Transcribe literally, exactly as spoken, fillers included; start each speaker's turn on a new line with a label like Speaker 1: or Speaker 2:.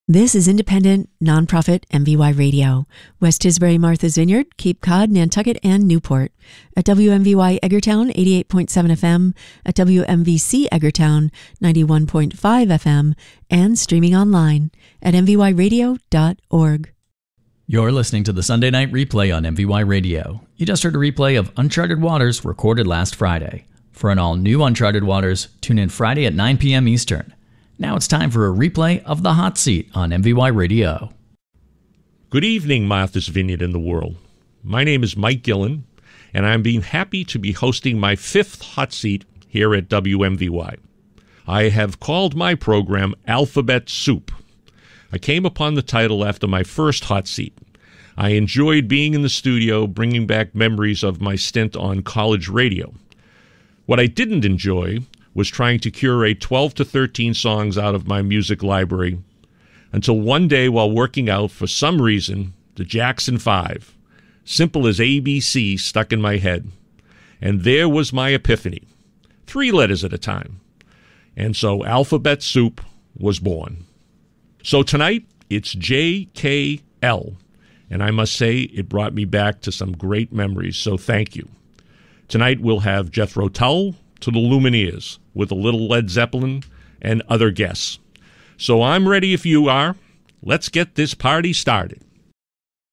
Speaker 1: This is independent, nonprofit M V Y Radio. West Tisbury, Martha's Vineyard, Cape Cod, Nantucket, and Newport. At W M V Y Eggertown, eighty-eight point seven F M, at W M V C Eggertown, ninety-one point five F M, and streaming online at m v y radio dot org.
Speaker 2: You're listening to the Sunday Night Replay on M V Y Radio. You just heard a replay of Uncharted Waters recorded last Friday. For an all-new Uncharted Waters, tune in Friday at nine p.m. Eastern. Now it's time for a replay of The Hot Seat on M V Y Radio.
Speaker 3: Good evening, Martha's Vineyard and the world. My name is Mike Gillen, and I'm being happy to be hosting my fifth Hot Seat here at W M V Y. I have called my program Alphabet Soup. I came upon the title after my first Hot Seat. I enjoyed being in the studio, bringing back memories of my stint on college radio. What I didn't enjoy was trying to curate twelve to thirteen songs out of my music library, until one day while working out, for some reason, the Jackson Five, simple as A B C, stuck in my head. And there was my epiphany, three letters at a time. And so Alphabet Soup was born. So tonight, it's J K L, and I must say it brought me back to some great memories, so thank you. Tonight we'll have Jethro Tull to the Lumineers with a little Led Zeppelin and other guests. So I'm ready if you are. Let's get this party started.